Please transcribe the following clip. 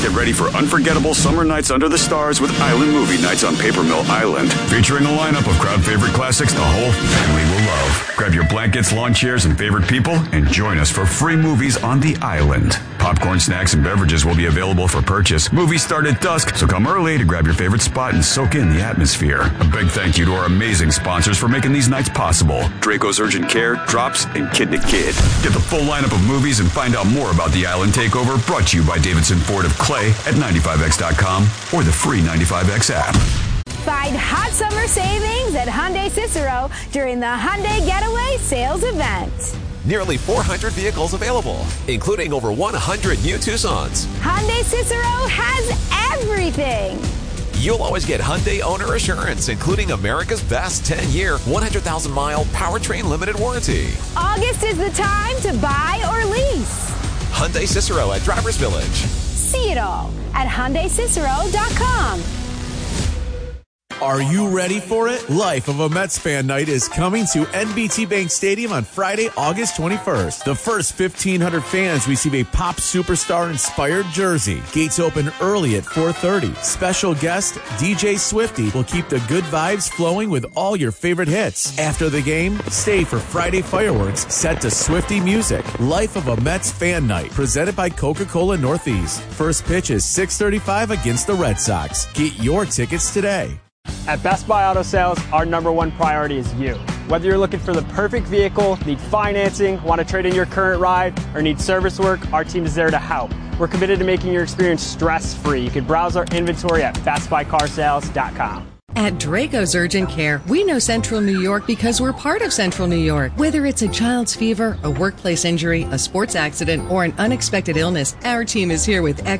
Get ready for unforgettable summer nights under the stars with Island Movie Nights on Paper Mill Island, featuring a lineup of crowd favorite classics the whole family will love. Grab your blankets, lawn chairs, and favorite people, and join us for free movies on the island. Popcorn, snacks, and beverages will be available for purchase. Movies start at dusk, so come early to grab your favorite spot and soak in the atmosphere. A big thank you to our amazing sponsors for making these nights possible. Draco's Urgent Care, Drops, and Kid to Kid. Get the full lineup of movies and find out more about the Island Takeover, brought to you by Davidson Ford of Clay at 95x.com or the free 95X app. Find hot summer savings at Hyundai Cicero during the Hyundai Getaway Sales Event. Nearly 400 vehicles available, including over 100 new Tucsons. Hyundai Cicero has everything. You'll always get Hyundai Owner Assurance, including America's best 10-year, 100,000-mile powertrain limited warranty. August is the time to buy or lease. Hyundai Cicero at Drivers Village. See it all at HyundaiCicero.com. Are you ready for it? Life of a Mets fan night is coming to NBT Bank Stadium on Friday, August 21st. The first 1,500 fans receive a pop superstar-inspired jersey. Gates open early at 4:30. Special guest DJ Swifty will keep the good vibes flowing with all your favorite hits. After the game, stay for Friday fireworks set to Swifty music. Life of a Mets fan night, presented by Coca-Cola Northeast. First pitch is 6:35 against the Red Sox. Get your tickets today. At Best Buy Auto Sales, our #1 priority is you. Whether you're looking for the perfect vehicle, need financing, want to trade in your current ride, or need service work, our team is there to help. We're committed to making your experience stress-free. You can browse our inventory at bestbuycarsales.com. At Draco's Urgent Care, we know Central New York because we're part of Central New York. Whether it's a child's fever, a workplace injury, a sports accident, or an unexpected illness, our team is here with